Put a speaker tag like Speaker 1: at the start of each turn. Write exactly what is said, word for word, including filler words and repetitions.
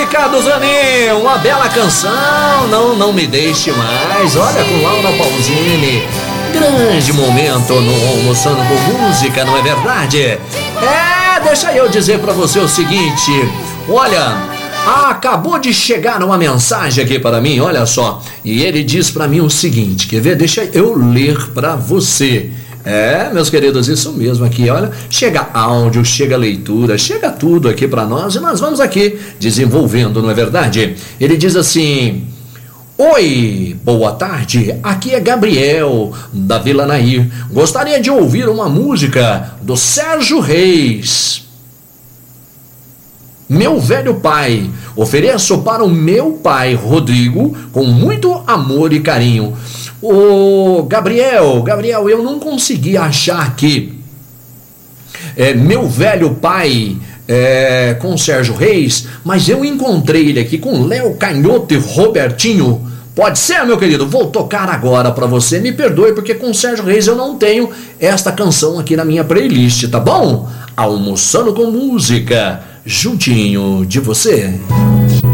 Speaker 1: Zeca do Zanin, uma bela canção, não, não me deixe mais. Olha, com Laura Pausini, grande momento no Almoçando com Música, não é verdade? É, deixa eu dizer pra você o seguinte, olha, acabou de chegar uma mensagem aqui para mim, olha só, e ele diz pra mim o seguinte, quer ver? Deixa eu ler pra você. É, meus queridos, isso mesmo aqui, olha, chega áudio, chega leitura, chega tudo aqui para nós e nós vamos aqui desenvolvendo, não é verdade? Ele diz assim: oi, boa tarde, aqui é Gabriel, da Vila Nair, gostaria de ouvir uma música do Sérgio Reis. Meu velho pai, ofereço para o meu pai Rodrigo com muito amor e carinho. Ô Gabriel, Gabriel, eu não consegui achar aqui é, meu velho pai é, com Sérgio Reis, mas eu encontrei ele aqui com Léo Canhoto e Robertinho. Pode ser, meu querido? Vou tocar agora pra você. Me perdoe porque com Sérgio Reis eu não tenho esta canção aqui na minha playlist, tá bom? Almoçando com Música, juntinho de você.